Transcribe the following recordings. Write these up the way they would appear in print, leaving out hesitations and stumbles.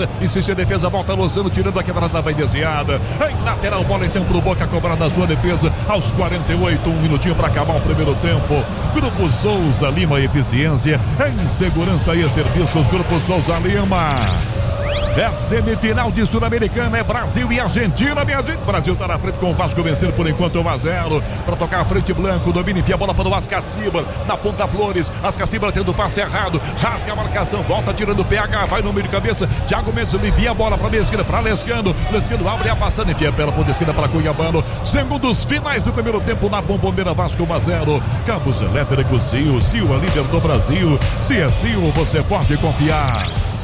cabeça, insiste a defesa, volta Lozano, tirando a quebrada, vai desviada. Em lateral, bola então pro Boca, cobrada a sua defesa. Aos 48, um minutinho para acabar o primeiro tempo. Grupo Souza Lima, eficiência em segurança e serviços. Grupo Souza Lima. É semifinal de Sul-Americana, é Brasil e Argentina, minha gente. Brasil tá na frente com o Vasco vencendo por enquanto 1-0. Para tocar a frente, Blanco, domina, enfia a bola para o Ascaciba, na ponta Flores. Ascaciba tendo o passe errado, rasga a marcação, volta tirando o PH, vai no meio de cabeça. Thiago Mendes envia a bola para a meia esquerda, para Lescano. Lescano abre a passada, enfia pela ponta esquerda para Cuiabano. Segundos finais do primeiro tempo na Bomboneira, Vasco 1-0. Campos Elétricos, Sil, a líder do Brasil. Se é Sil, você pode confiar.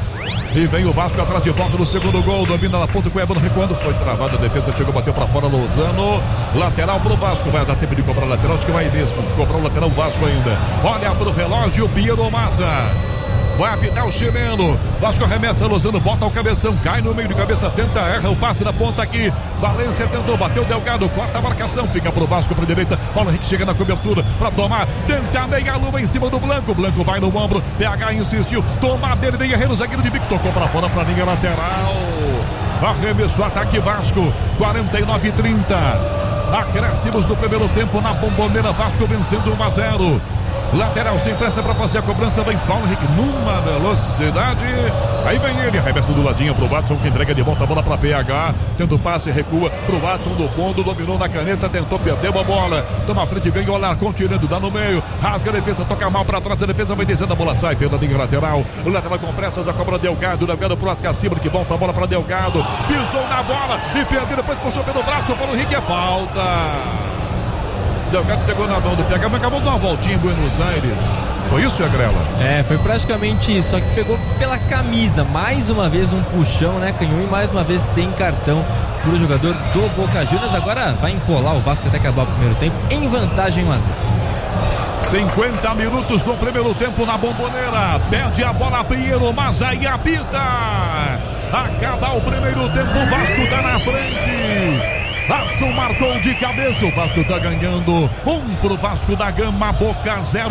E vem o Vasco atrás de volta no segundo gol. Domina na ponta, Cuiabano recuando. Foi travado, a defesa chegou, bateu pra fora, Lozano. Lateral pro Vasco. Vai dar tempo de cobrar lateral, acho que vai mesmo. Cobrar o lateral, o Vasco ainda. Olha pro relógio, Piero Massa. Vai apitar o chileno. Vasco arremessa, Lozano bota o cabeção, cai no meio de cabeça, tenta, erra o passe na ponta aqui. Valência tentou, bateu Delgado, corta a marcação, fica pro Vasco pra direita. Paulo Henrique chega na cobertura pra tomar, tenta meia lua em cima do Blanco. Blanco vai no ombro, PH insistiu, toma dele, vem Guerreiro, zagueiro de bico, tocou pra fora pra linha lateral. Arremesso, ataque Vasco, 49-30. Acréscimos do primeiro tempo na Bomboneira, Vasco vencendo 1-0. Lateral sem pressa para fazer a cobrança, vem Paulo Henrique numa velocidade. Aí vem ele, arremessa do ladinho pro Watson, que entrega de volta a bola para PH. Tenta o passe, recua pro Watson do fundo, dominou na caneta, tentou, perdeu a bola. Toma a frente, ganhou o Alarcon, tirando, dá no meio. Rasga a defesa, toca mal para trás, a defesa vai descendo, a bola sai pela linha lateral. O lateral com pressa, já cobra Delgado pro Ascaciba, que volta a bola para Delgado. Pisou na bola e perdeu, depois puxou pelo braço, Paulo Henrique, é falta. Delgado pegou na mão do PH, mas acabou de dar uma voltinha em Buenos Aires. Foi isso, Agrela? Foi praticamente isso, só que pegou pela camisa. Mais uma vez um puxão, né, canhão, e mais uma vez sem cartão pro jogador do Boca Juniors. Agora vai enrolar o Vasco até acabar o primeiro tempo em vantagem 1-0. 50 minutos do primeiro tempo na Bomboneira. Perde a bola Piero Massa e apita. Acaba o primeiro tempo, o Vasco tá na frente. Watson marcou de cabeça, o Vasco tá ganhando. 1 pro Vasco da Gama, Boca 0.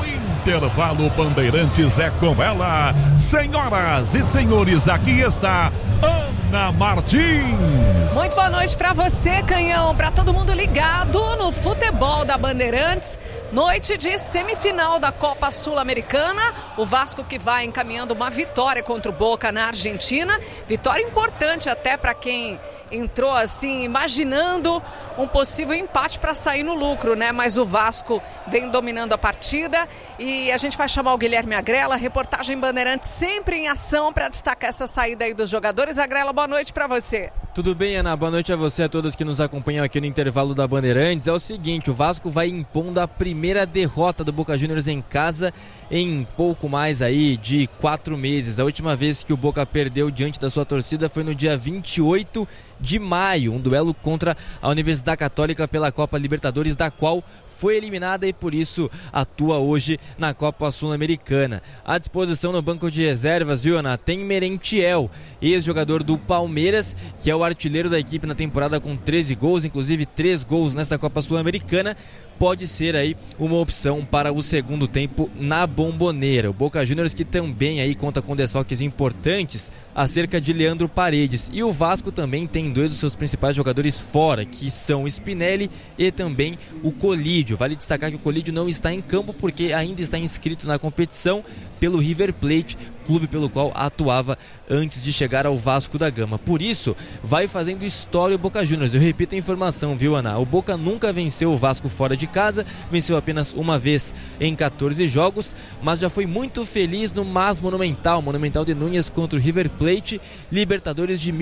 O intervalo, Bandeirantes é com ela. Senhoras e senhores, aqui está Ana Martins. Muito boa noite pra você, Canhão, pra todo mundo ligado no futebol da Bandeirantes. Noite de semifinal da Copa Sul-Americana. O Vasco que vai encaminhando uma vitória contra o Boca na Argentina. Vitória importante até pra quem entrou assim, imaginando um possível empate para sair no lucro, né? Mas o Vasco vem dominando a partida e a gente vai chamar o Guilherme Agrela, reportagem Bandeirantes sempre em ação para destacar essa saída aí dos jogadores. Agrela, boa noite para você. Tudo bem, Ana? Boa noite a você e a todos que nos acompanham aqui no intervalo da Bandeirantes. É o seguinte, o Vasco vai impondo a primeira derrota do Boca Juniors em casa em pouco mais aí de 4 meses. A última vez que o Boca perdeu diante da sua torcida foi no dia 28 de maio, um duelo contra a Universidade Católica pela Copa Libertadores, da qual foi eliminada e por isso atua hoje na Copa Sul-Americana. À disposição no banco de reservas, viu, Ana? Tem Merentiel, ex-jogador do Palmeiras, que é o artilheiro da equipe na temporada com 13 gols, inclusive 3 gols nesta Copa Sul-Americana. Pode ser aí uma opção para o segundo tempo na Bomboneira. O Boca Juniors que também aí conta com desfalques importantes acerca de Leandro Paredes. E o Vasco também tem 2 dos seus principais jogadores fora, que são o Spinelli e também o Colídio. Vale destacar que o Colídio não está em campo porque ainda está inscrito na competição pelo River Plate, clube pelo qual atuava antes de chegar ao Vasco da Gama. Por isso, vai fazendo história o Boca Juniors. Eu repito a informação, viu, Ana? O Boca nunca venceu o Vasco fora de casa, venceu apenas uma vez em 14 jogos, mas já foi muito feliz no MAS Monumental de Núñez contra o River Plate, Libertadores de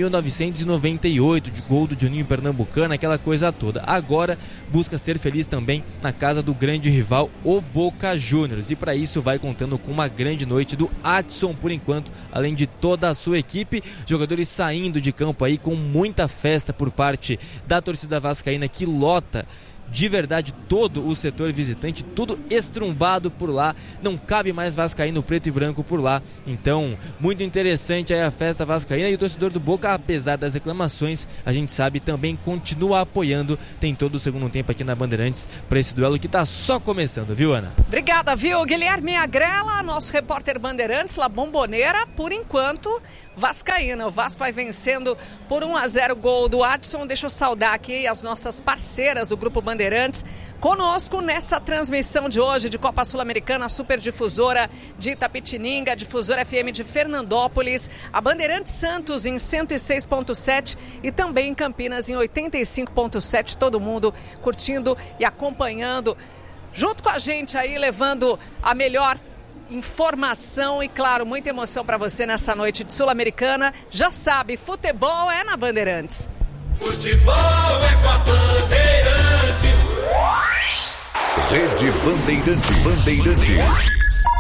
1998, de gol do Juninho Pernambucano, aquela coisa toda. Agora busca ser feliz também na casa do grande rival, o Boca Juniors, e para isso vai contando com uma grande noite do Adson, por enquanto, além de toda a sua equipe, jogadores saindo de campo aí com muita festa por parte da torcida vascaína, que lota de verdade todo o setor visitante, tudo estrumbado por lá, não cabe mais vascaíno preto e branco por lá. Então, muito interessante aí a festa vascaína, e o torcedor do Boca, apesar das reclamações, a gente sabe, também continua apoiando. Tem todo o segundo tempo aqui na Bandeirantes para esse duelo que tá só começando, viu, Ana? Obrigada, viu? Guilherme Agrela, nosso repórter Bandeirantes, La Bombonera, por enquanto, vascaína. O Vasco vai vencendo por 1-0, gol do Adson. Deixa eu saudar aqui as nossas parceiras do Grupo Bandeirantes conosco nessa transmissão de hoje de Copa Sul-Americana, Super Difusora de Itapetininga, Difusora FM de Fernandópolis, a Bandeirantes Santos em 106.7 e também em Campinas em 85.7. Todo mundo curtindo e acompanhando junto com a gente aí, levando a melhor informação e, claro, muita emoção para você nessa noite de Sul-Americana. Já sabe, futebol é na Bandeirantes. Futebol é com a Bandeirantes. Rede Bandeirantes.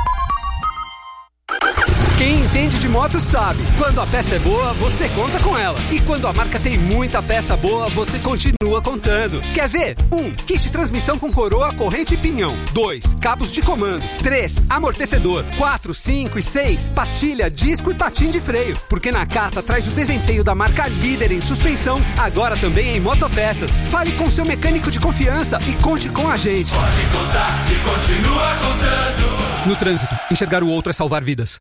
Quem entende de moto sabe, quando a peça é boa, você conta com ela. E quando a marca tem muita peça boa, você continua contando. Quer ver? 1. Kit transmissão com coroa, corrente e pinhão. 2. Cabos de comando. 3. Amortecedor. 4, 5 e 6. Pastilha, disco e patim de freio. Porque Nakata traz o desempenho da marca líder em suspensão, agora também em motopeças. Fale com seu mecânico de confiança e conte com a gente. Pode contar e continua contando. No trânsito, enxergar o outro é salvar vidas.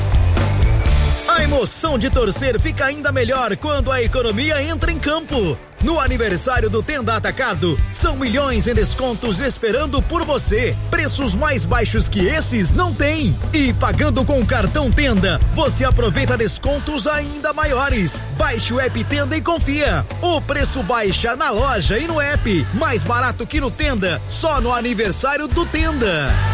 A emoção de torcer fica ainda melhor quando a economia entra em campo. No aniversário do Tenda Atacado, são milhões em descontos esperando por você. Preços mais baixos que esses não tem. E pagando com o cartão Tenda, você aproveita descontos ainda maiores. Baixe o app Tenda e confia. O preço baixa na loja e no app. Mais barato que no Tenda, só no aniversário do Tenda.